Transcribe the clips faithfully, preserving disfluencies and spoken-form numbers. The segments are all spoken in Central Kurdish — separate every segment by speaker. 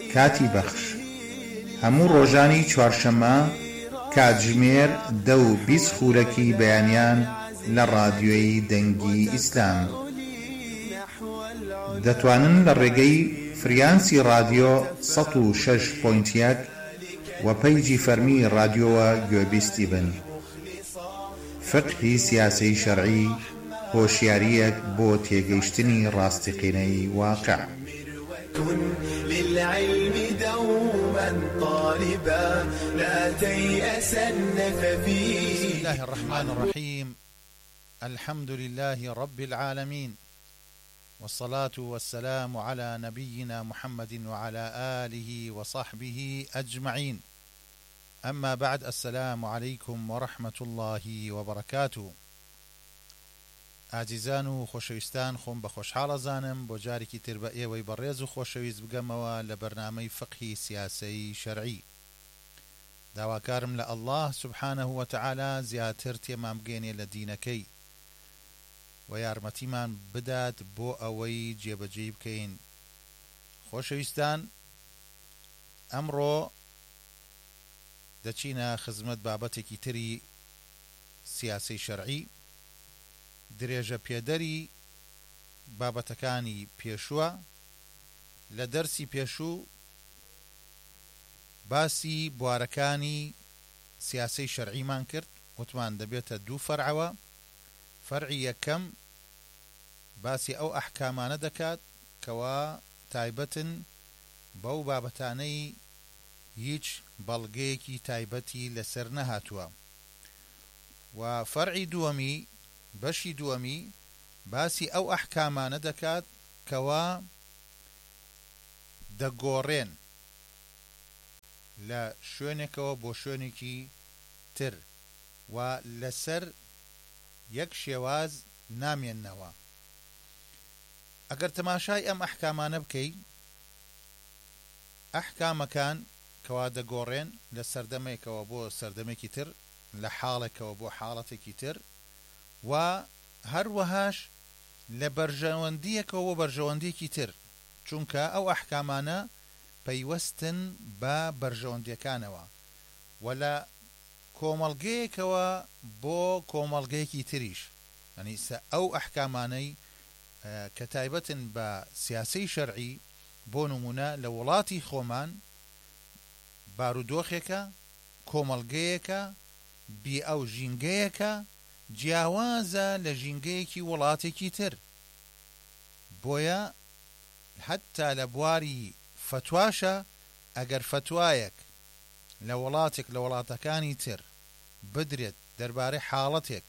Speaker 1: کاتی بەخش هەموو ڕۆژانی چوارشەممە کاتژمێر دە و بیست خورەکی بەیانیان لە ڕادیۆی دەنگی ئیسلام دەتوانن لە ڕێگەی فریانسی رادیۆ سەد و شەش پۆینت یەک و پەیجی فەرمی رادیۆوە گوێبیستی بن. فقهی سیاسی شەرعی هۆشیاریەک بۆ تێگەیشتنی ڕاستیقینەی واقع.
Speaker 2: كن للعلم دوما طالبا لا تيأسن ففيه.
Speaker 3: بسم الله الرحمن الرحيم. الحمد لله رب العالمين، والصلاة والسلام على نبينا محمد وعلى آله وصحبه أجمعين. أما بعد، السلام عليكم ورحمة الله وبركاته. ئازیزان و خۆشەویستان، خۆم بە خۆشحاڵە زانم بۆ جارێکی تر بە ئێوەی بەڕێز و خۆشەویست بگەمەوە لە بەرنامەی فقهی سیاسەی شەرعی. داواکارم لە ئەڵڵاه سوبحانەه وتەعالە زیاتر تێمان بگەێنێ لە دینەکەی و یارمەتیمان بدات بۆ ئەوەی جێبەجێ بکەین. خۆشەویستان، ئەمڕۆ دەچینە خزمەت بابەتێکی تری سیاسەی شەرعی، درێژە پێدەری بابەتەکانی پێشووە. لە دەرسی پێشوو باسی بوارەکانی سیاسەی شەرعیمان کرد، وتمان دەبێتە دوو فەرعەوە. فەرعی یەکەم باسی ئەو ئەحکامانە دەکات کەوا تایبەتن بەو بابەتانەی هیچ بەڵگەیەکی تایبەتی لەسەر نەهاتووە. و فەرعی دووەمی بەشی دووەمی باسی ئەو ئەحکامانە دەکات کەوا دەگۆڕێن لە شوێنێکەوە بۆ شوێنێکی تر و لەسەر یەک شێواز نامێننەوە. ئەگەر تەماشای ئەم ئەحکامانە بکەی، ئەحکامەکان کەوا دەگۆڕێن لە سەردەمێکەوە بۆ سەردەمێکی تر، لە حاڵێکەوە بۆ حاڵەتێکی تر، و هەروەهاش لە بەرژەوەندیەکەوە بۆ بەرژەوەندیەکی تر، چونکە ئەو ئەحکامانە پەیوەستن بە بەرژەوەندیەکانەوە و لە کۆمەڵگەیەکەوە بۆ کۆمەڵگەیەکی تریش. یعنی ئەو ئەحکامانەی کە تایبەتن بە سیاسەی شەرعی، بۆ نمونە لە وڵاتی خۆمان بارودۆخێکە، کۆمەڵگەیەکە، بی ئەو ژینگەیەکە جیاوازە لە ژینگەیەکی وڵاتێکی تر. بۆیە حتا لە بواری فتواشە، ئەگەر فتوایەک لە وڵاتێک لە وڵاتەکانی تر بدرێت دەربارەی حاڵەتێک،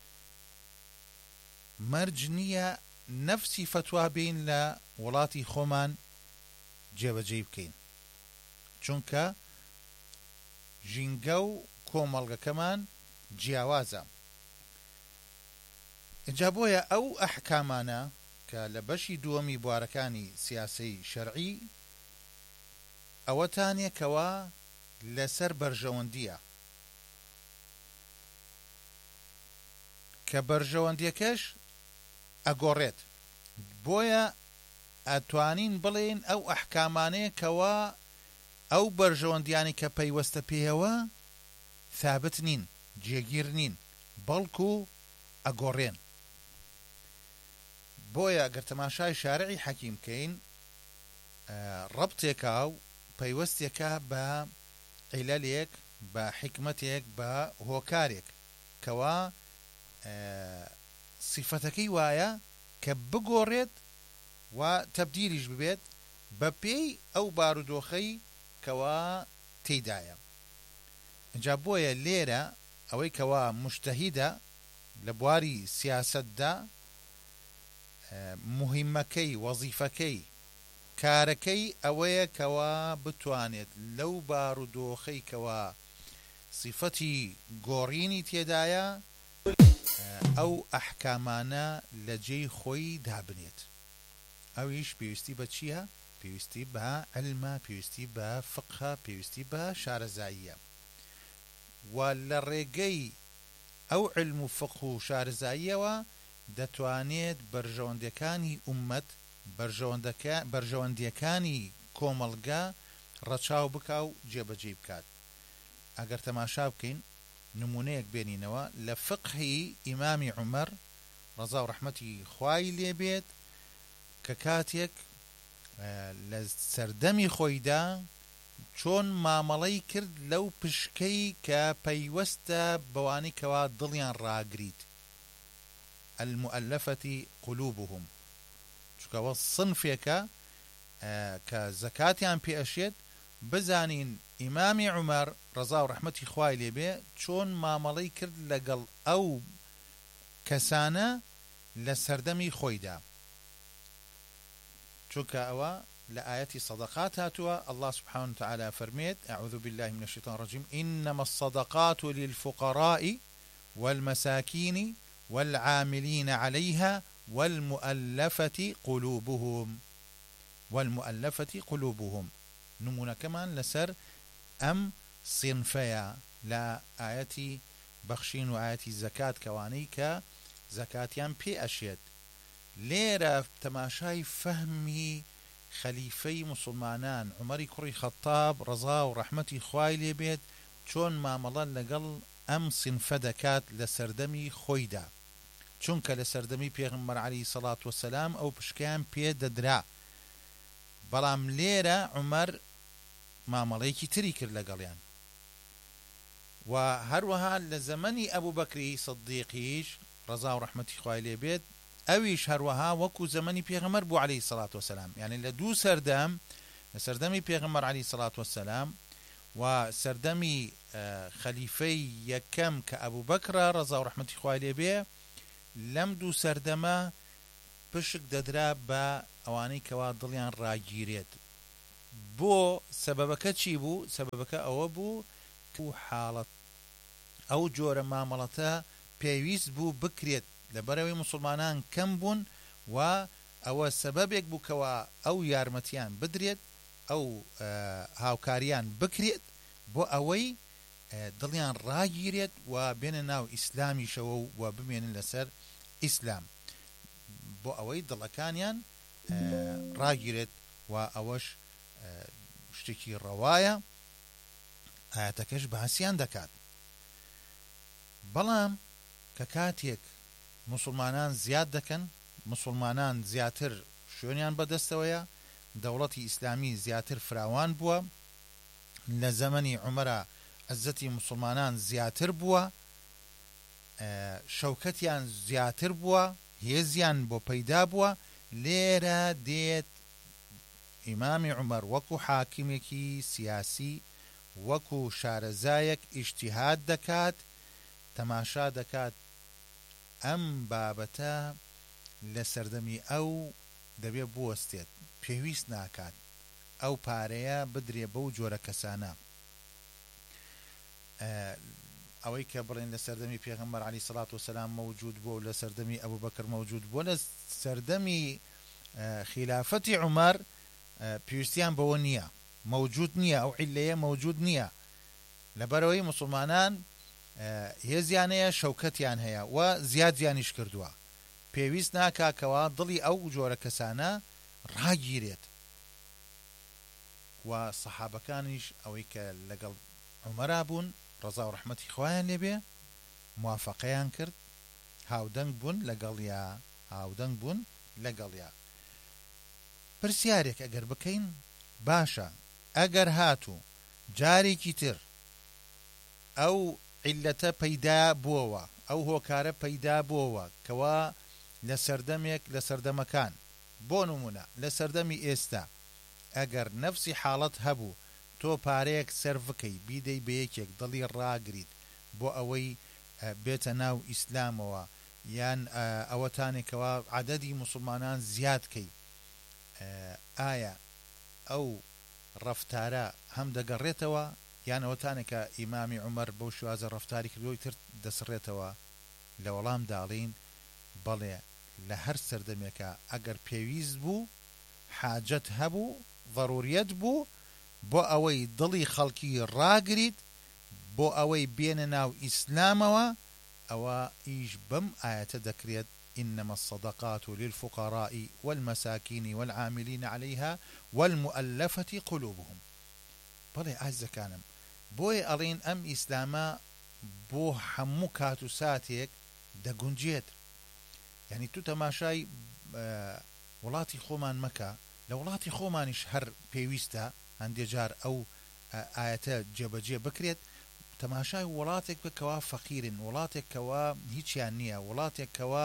Speaker 3: مەرج نییە نەفسی فتوا بین لە وڵاتی خۆمان جێبەجێ بکەین، چونکە ژینگە و کۆمەڵگەکەمان جیاوازە. اینجا بۆیە ئەو ئەحکامانە کە لە بەشی دووەمی بوارەکانی سیاسەی شەرعی ئەوەتانێکەوە لەسەر بەرژەوەندیە، کە بەرژەوەندیەکەش ئەگۆڕێت. بۆیە ئەتوانین بڵێن ئەو ئەحکامانەیە کەوا ئەو بەرژەوەندیانی کە پەیوەستە پێیەوە ثابت نین، جێگیر نین، بەڵکو ئەگۆڕێن. بۆیە ئەگەر تەماشای شارعی حەکیم بکەین، ڕەبتێکە و پەیوەستێکە بە عیلەلێک، بە حکمەتێک، بە هۆکارێک کەوا سیفەتەکەی وایە کە بگۆڕێت و تەبدیلیش ببێت بە پێی ئەو بارودۆخەی کەوا تێیدایە. اینجا بۆیە لێرە ئەوەی کەوا مجتەهیدە لە بواری سیاسەتدا، مهمەکەی، وەزیفەکەی، کارەکەی ئەوەیە کەوا بتوانێت لەو بارودۆخەی کەوا سیفەتی گۆڕینی تێدایە ئەو ئەحکامانە لە جێی خۆی دابنێت. ئەویش پێویستی بە چییە؟ پێویستی بە علمە، پێویستی بە فقهە، پێویستی بە شارەزاییە. و لە ڕێگەی ئەو علم و فقه و شارەزاییەوە دەتوانێت بەرژەوەندەکانی ئومەت، بەرژەوەندیەکانی کۆمەڵگە ڕەچاو بکا و جێبەجێ بکات. ئەگەر تەماشا بکەین نمونەیەک بێنینەوە لە فقهی ئیمامی عومەر ڕەزا و ڕەحمەتی خوای لێبێت کە کاتێک لە سەردەمی خۆیدا چۆن مامەڵەی کرد لەو پشکەی کە پەیوەستە بەوانەی کەوا دڵیان ڕاگریت، المؤلفەتی قلوبهم، چونکەوە سنفێکە کە زەکاتیان پێئەشێت. بزانین ئیمامی عومەر ڕەزا و ڕەحمەتی خوای لێبێ چۆن مامەڵەی کرد لەگەڵ ئەو کەسانە لە سەردەمی خۆیدا، چونکە ئەوە لە ئاەتی صدقات هاتووە. الله سبحانه وتعالى فرميت أعوذ بالله من الشيطان الرجيم إنما الصدقات للفقراء والمساكين والعاملين عليها والمؤلفة قلوبهم والمؤلفة قلوبهم. نمونا كمان لسر أم صنفيا لا آياتي بخشين وآياتي زكاة كوانيك زكاتيان بي أشيد ليرة تماشاي فهمي خەلیفەی مسلمانان عومەری کوڕی خەتاب ڕەزا و ڕەحمەتی خوای لێبێت چۆن مامەڵە لەگەڵ ئەم سینفە دەکات لە سەردەمی خۆیدا، چونکە لە سەردەمی پێغەمبەر عەلەیهی سەڵات وەسەلام ئەو پشکیان پێ دەدرا، بەڵام لێرە عومەر مامەڵەیەکی تری کرد لەگەڵیان. و هەروەها لە زەمەنی ئەبوو بەکری سەدیقیش ڕەزا و ڕەحمەتی خوای لێبێت ئەویش هەروەها وەکو زەمەنی پێغەمبەر بوو عەلەیهی سەڵات وەسەلام، یعنی لە دوو سەردەم، لە سەردەمی پێغەمبەر عەلەیهی سەڵات وەسەلام و سەردەمی خەلیفەی یەکەم کە ئەبوو بەکرە ڕەزا و ڕەحمەتی خوای لێبێ، لەم دوو سەردەمە پشک دەدرا بە ئەوانەی کەوا دڵیان ڕاگیرێت. بۆ سەبەبەکە چی بوو؟ سەبەبەکە ئەوە بوو و حاڵەت ئەو جۆرە مامەڵەتە پێویست بوو بکرێت لەبەرەوەی مسلمانان کەم بوون و ئەوە سەبەبێک بوو کەوا ئەو یارمەتیان بدرێت، ئەو هاوکاریان بکرێت بۆ ئەوەی دڵیان ڕاگیرێت و بێنە ناو ئیسلامیشەوە و بمێنن لەسەر ئیسلام، بۆ ئەوەی دڵەکانیان ڕاگیرێت و ئەوەش شتێکی ڕەوایە، ئاەتەکەش باسییان دەکات. بەڵام کە کاتێک مسلمانان زیاد دەکەن، مسلمانان زیاتر شوێنیان بەدەستەوەیە، دەوڵەتی ئیسلامی زیاتر فراوان بووە، لە زەمەنی عومەرە عەزەتی مسلمانان زیاتر بووە، شەوکەتیان زیاتر بووە، هێزیان بۆ پەیدا بووە. لێرە دێت ئیمامی عومەر وەکو حاکمێکی سیاسی، وەکو شارەزایەک ئیجتیهاد دەکات، تەماشا دەکات ئەم بابەتە لە سەردەمی ئەو دەبێ بوەستێت، پێویست ناکات ئەو پارەیە بدرێ بەو جۆرە کەسانە. ئەوەی کە بڵێن لە سەردەمی پێغەمبەر عەلەیهی سەڵات وەسەلام مەوجود بووە و لە سەردەمی ئەبوو بەکر مەوجود بووە، لە سەردەمی خلافەتی عومەر پێویستیان بەوە نییە، مەوجود نییە، ئەو عیلەیە مەوجود نییە، لەبەرەوەی مسلمانان هێزیانەیە، شەوکەتیان هەیە و زیادیانیش کردووە، پێویست ناکاکەوە دڵی ئەو جۆرە کەسانە ڕاگیرێت. و سەحابەکانیش ئەوەی کە لەگەڵ عومەرا بوون ڕەزا و ڕەحمەتی خوایان لێبێ موافقەیان کرد، هاودەنگ بوون لەگەڵیا، هاودەنگ بوون لەگەڵیا. پرسیارێک ئەگەر بکەین باشە، ئەگەر هاتوو جارێکی تر ئەو عیلەتە پەیدا بووەوە، ئەو هۆکارە پەیدا بووەوە کەوا لە سەردەمێک لە سەردەمەکان، بۆ نمونە لە سەردەمی ئێستا ئەگەر نەفسی حاڵەت هەبوو تۆ پارەیەک سەرف بکەی بیدەی بە یەکێک دڵی ڕاگریت بۆ ئەوەی بێتە ناو ئیسلامەوە، یان ئەوەتانێکەوە عەدەدی مسلمانان زیادکەی، ئایا ئەو ڕەفتارە هەم دەگەڕێتەوە یان ئەوەتانێکە ئیمامی عومەر بەو شوازە ڕەفتاری کردووی تر دەسڕێتەوە؟ لە وەڵام داڵین بەڵێ لە هەر سەردەمێکە ئەگەر پێویست بوو، حاجەت هەبوو، ضەروریەت بوو بۆ ئەوەی دڵی خەڵکی ڕاگریت، بۆ ئەوەی بێنە ناو ئیسلامەوە، ئەوە ئیش بەم ئاەتە دەکرێت إنما الصدقات للفقراء والمساكين والعاملين عليها والمؤلفة قلوبهم. بەڵێ ئازیزەکانم بۆیە ئەڵێن ئەم ئیسلامە بۆ هەموو کات و ساتێک دەگونجێت. یعنی تو تەماشای وڵاتی خۆمان مەکە، لە وڵاتی خۆمانیش هەر پێویستە هەندێک جار ئەو ئاەتە جێبەجێ بکرێت، تەماشای وڵاتێک بکەوە فەقیرن، وڵاتێک کەوا هیچیان نییە، وڵاتێک کەوا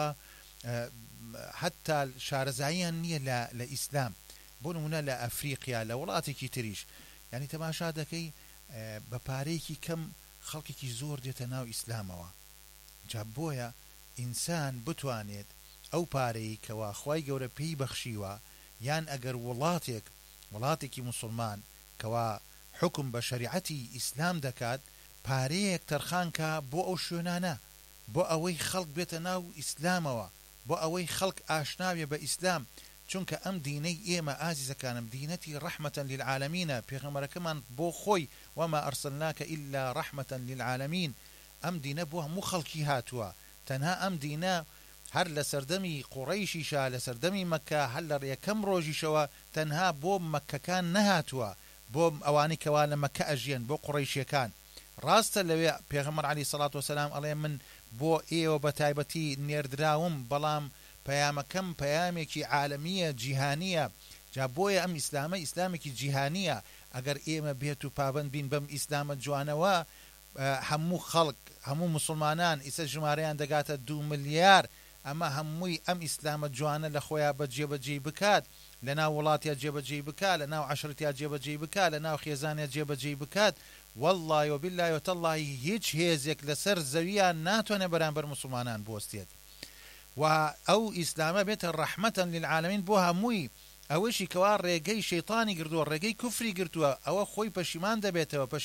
Speaker 3: حتا شارەزاییان نییە لە ئیسلام، بۆ نمونە لە ئەفریقیا لە وڵاتێکی تریش، یعنی تەماشا دەکەی بە پارەیەکی کەم خەڵکێکی زۆر دێتە ناو ئیسلامەوە. جا بۆیە ئینسان بتوانێت ئەو پارەی کەوا خوای گەورە پێی بەخشیوە، یان ئەگەر وڵاتێک وڵاتێکی موسڵمان کەوا حکم بە شەریعەتی ئیسلام دەکات، پارەیەک تەرخانکە بۆ ئەو شوێنانە، بۆ ئەوەی خەڵک بێتە ناو ئیسلامەوە، بۆ ئەوەی خەڵک ئاشناوێ بە ئیسلام. چونکە ئەم دینەی ئێمە ئازیزەکانم دینەتی ڕەحمەتەن للعالەمینە، پێغەمبەرەکەمان بۆ خۆی وەما ئەرسەلناکە ئیلا ڕەحمەتەن للعالەمین، ئەم دینە بۆ هەموو خەڵکی هاتووە. تەنها ئەم دینە هەر لە سەردەمی قوڕەیشیشا، لە سەردەمی مەکە، هەر لە ڕێکەم ڕۆژیشەوە تەنها بۆ مەکەکان نەهاتووە، بۆ ئەوانەی کەوا لە مەکە ئەژیان، بۆ قوڕەیشیەکان. ڕاستە لەوێ پێغەمبەر عەلەیهی سەڵات وسەلام ئەڵێ من بۆ ئێوە بە تایبەتی نێردراوم، بەڵام پەیامەکەم پەیامێکی عالەمیە، جیهانیە. جا بۆیە ئەم ئیسلامە ئیسلامێکی جیهانیە. ئەگەر ئێمە بێت و پابند بین بەم ئیسلامە جوانەوە، هەموو خەڵک، هەموو موسڵمانان ئیسە ژمارەیان دەگاتە دوو ملیار، ئەمە هەمووی ئەم ئیسلامە جوانە لە خۆیان بە جێبەجێ بکات، لە ناو وڵاتیا جێبەجێ بکات، لە ناو عەشرەتیا جێبەجێ بکات، لە ناو خێزانیا جێبەجێ بکات، والله وبالله وتالله هیچ هێزێک لەسەر زەویان ناتوانێت بەرامبەر موسڵمانان بوەستێت. و ئەو ئیسلامە بێتە ڕەحمەتەن للعالەمین بۆ هەمووی. ئەوەشی کەوا ڕێگەی شەیطانی گردووە، ڕێگەی کوفری گرتووە، ئەوە خۆی پەشیمان دەبێتەوە،